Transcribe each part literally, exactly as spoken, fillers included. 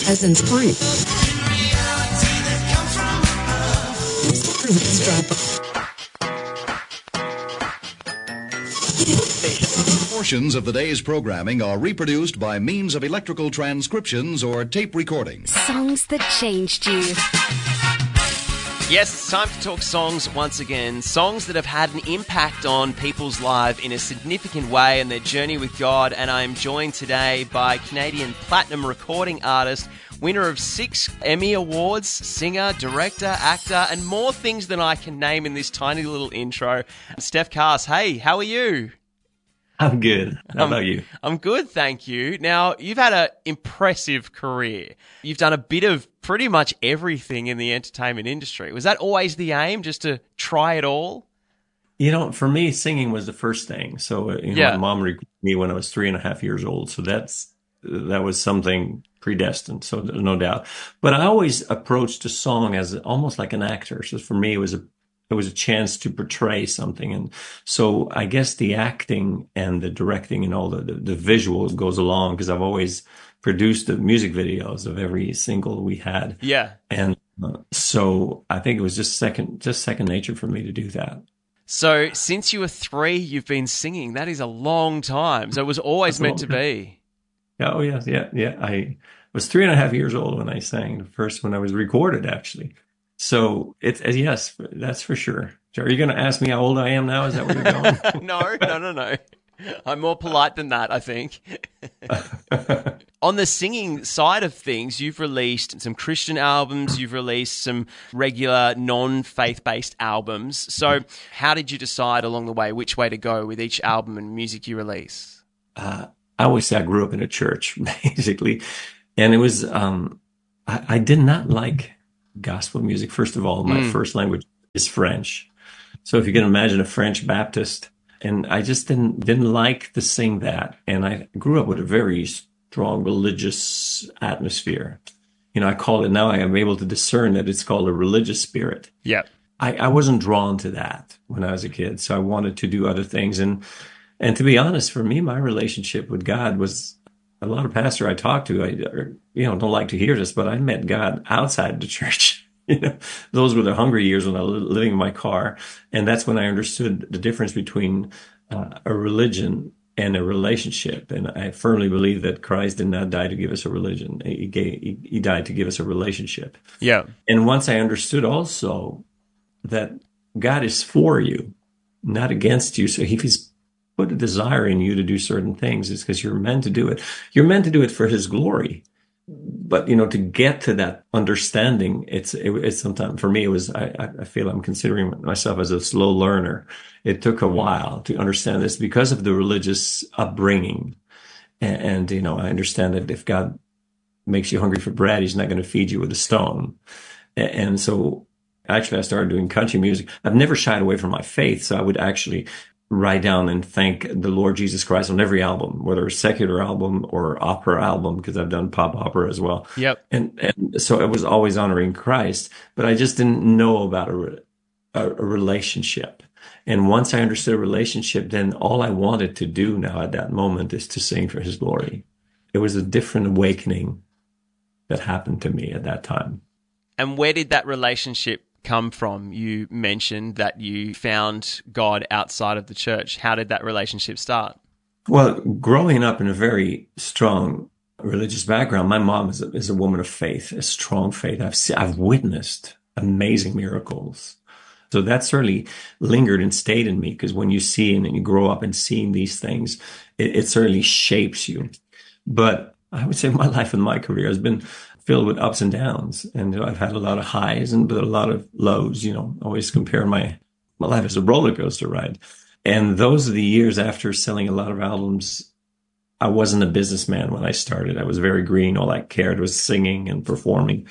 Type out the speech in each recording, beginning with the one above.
Peasants free. Portions of the day's programming are reproduced by means of electrical transcriptions or tape recordings. Songs that changed you. Yes, it's time to talk songs once again. Songs that have had an impact on people's lives in a significant way and their journey with God. And I am joined today by Canadian platinum recording artist, winner of six Emmy Awards, singer, director, actor, and more things than I can name in this tiny little intro. Steph Cass, hey, how are you? I'm good. How um, about you? I'm good, thank you. Now, you've had an impressive career. You've done a bit of pretty much everything in the entertainment industry. Was that always the aim, just to try it all? You know, for me, singing was the first thing. So, uh, you know, Yeah. my mom recorded me when I was three and a half years old. So that's that was something predestined. So there's no doubt. But I always approached a song as almost like an actor. So for me, it was a it was a chance to portray something. And so I guess the acting and the directing and all the, the, the visuals goes along because I've always produced the music videos of every single we had. Yeah. And uh, so I think it was just second, just second nature for me to do that. So since you were three, you've been singing. That is a long time. So it was always meant to be. Yeah, oh, yeah, yeah, yeah. I was three and a half years old when I sang the first when I was recorded, actually. So it's uh, yes, that's for sure. So are you going to ask me how old I am now? Is that where you're going? no, no, no, no. I'm more polite than that, I think. On the singing side of things, you've released some Christian albums, you've released some regular non-faith-based albums. So how did you decide along the way which way to go with each album and music you release? Uh, I always say I grew up in a church, basically. And it was, um, I, I did not like gospel music. First of all, my Mm. first language is French. So if you can imagine a French Baptist, and I just didn't, didn't like to sing that. And I grew up with a very strong religious atmosphere. You know, I call it now, I am able to discern that it's called a religious spirit. Yeah. I, I wasn't drawn to that when I was a kid. So I wanted to do other things. And, and to be honest, for me, my relationship with God was, a lot of pastors I talk to, I, you know, don't like to hear this, but I met God outside the church. You know, those were the hungry years when I was living in my car. And that's when I understood the difference between uh, a religion and a relationship. And I firmly believe that Christ did not die to give us a religion. He gave, he, he died to give us a relationship. Yeah. And once I understood also that God is for you, not against you. So if he's put a desire in you to do certain things, it's because you're meant to do it. You're meant to do it for his glory. But, you know, to get to that understanding, it's, it, it's sometimes, for me, it was, I, I feel I'm considering myself as a slow learner. It took a while to understand this because of the religious upbringing. And, and you know, I understand that if God makes you hungry for bread, he's not going to feed you with a stone. And, and so actually I started doing country music. I've never shied away from my faith. So I would actually write down and thank the Lord Jesus Christ on every album, whether a secular album or opera album, because I've done pop opera as well. Yep. And, and so it was always honoring Christ, but I just didn't know about a, a, a relationship. And once I understood a relationship, then all I wanted to do now at that moment is to sing for his glory. It was a different awakening that happened to me at that time. And where did that relationship come from? You mentioned that you found God outside of the church. How did that relationship start? Well, growing up in a very strong religious background, my mom is a, is a woman of faith, a strong faith. I've seen, I've witnessed amazing miracles. So that certainly lingered and stayed in me, because when you see and you grow up and seeing these things, it, it certainly shapes you. But I would say my life and my career has been filled with ups and downs. And I've had a lot of highs and but a lot of lows, you know, always compare my, my life as a roller coaster ride. And those are the years after selling a lot of albums. I wasn't a businessman when I started. I was very green. All I cared was singing and performing.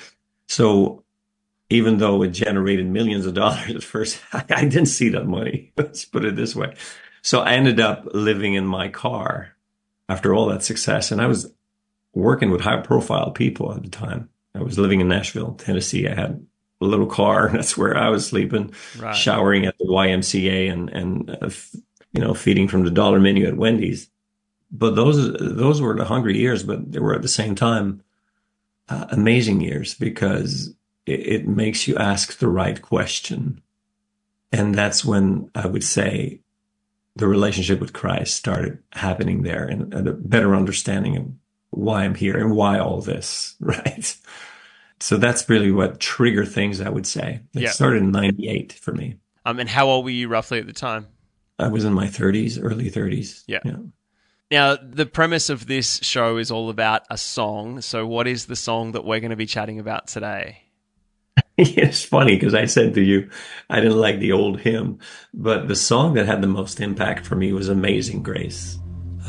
So even though it generated millions of dollars at first, I didn't see that money. Let's put it this way. So I ended up living in my car after all that success. And I was working with high profile people at the time. I was living in Nashville, Tennessee. I had a little car. That's where I was sleeping, right. Showering at the Y M C A and, and, uh, f- you know, feeding from the dollar menu at Wendy's. But those, those were the hungry years, but they were at the same time uh, amazing years because it, it makes you ask the right question. And that's when I would say the relationship with Christ started happening there, and, and a better understanding of why I'm here and why all this, right? So that's really what triggered things, I would say. It yeah. started in ninety-eight for me. Um, and how old were you roughly at the time? I was in my thirties, early thirties. Yeah. yeah. Now, the premise of this show is all about a song. So what is the song that we're going to be chatting about today? It's funny because I said to you, I didn't like the old hymn, but the song that had the most impact for me was Amazing Grace.